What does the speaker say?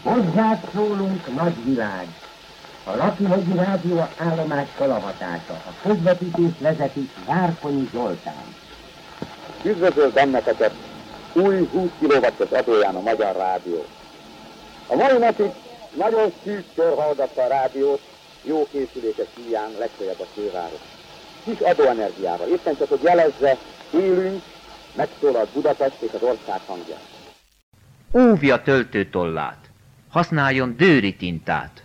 Hozzád szólunk, nagyvilág! A Lakhegyi Rádió állomás kalaphatása. A közvetítést vezeti Várkonyi Zoltán. Üdvözöl benneteket új 20 kW-os adóján a Magyar Rádió. A mai napig nagyon szűk kör hallgatta a rádiót, jó készülések hiány, legfeljebb a főváros. Kis adóenergiával, éppen csak, hogy jelezze, élünk, megszólalt Budapest és az ország hangja. Óvja töltőtollát, használjon dőri tintát.